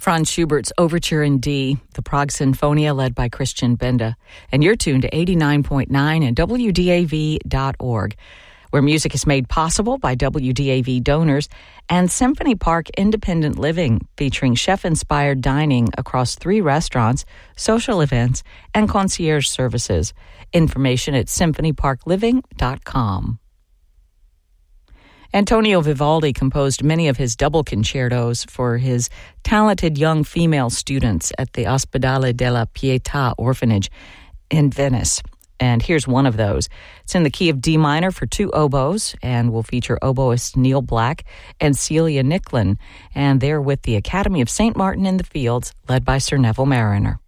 Franz Schubert's Overture in D, the Prague Sinfonia led by Christian Benda. And you're tuned to 89.9 and WDAV.org, where music is made possible by WDAV donors, and Symphony Park Independent Living, featuring chef-inspired dining across 3 restaurants, social events, and concierge services. Information at symphonyparkliving.com. Antonio Vivaldi composed many of his double concertos for his talented young female students at the Ospedale della Pietà orphanage in Venice. And here's one of those. It's in the key of D minor for 2 oboes and will feature oboist Neil Black and Celia Nicklin. And they're with the Academy of St. Martin in the Fields, led by Sir Neville Mariner.